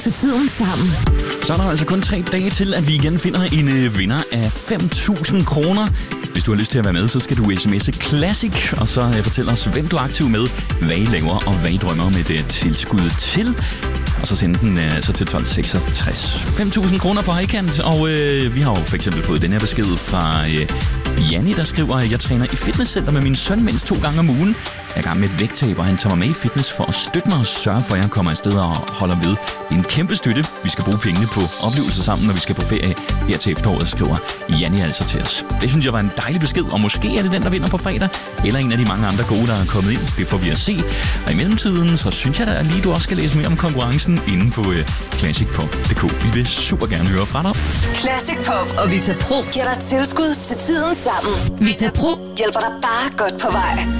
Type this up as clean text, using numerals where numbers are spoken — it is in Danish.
til tiden sammen. Så er der altså kun 3 dage til, at vi igen finder en vinder af 5.000 kroner. Hvis du har lyst til at være med, så skal du sms'e Classic, og så fortælle os, hvem du er aktiv med, hvad I laver og hvad I drømmer om et tilskud til. Og så sende den så til 1266. 5.000 kroner på højkant, og vi har jo for eksempel fået den her besked fra Janni, der skriver, at jeg træner i fitnesscenter med min søn mindst 2 gange om ugen. Jeg er i gang med et vægttab, og han tager mig med i fitness for at støtte mig og sørge for, at jeg kommer afsted og holder ved. Det er en kæmpe støtte. Vi skal bruge pengene på oplevelser sammen, når vi skal på ferie her til efteråret, skriver Janni altså til os. Det synes jeg var en dejlig besked, og måske er det den, der vinder på fredag, eller en af de mange andre gode, der er kommet ind. Det får vi at se. Og i mellemtiden, så synes jeg da at lige, du også skal læse mere om konkurrencen inde på classicpop.dk. Vi vil super gerne høre fra dig. Classic Pop og Vita Pro giver dig tilskud til tiden sammen. Vita Pro hjælper dig bare godt på vej.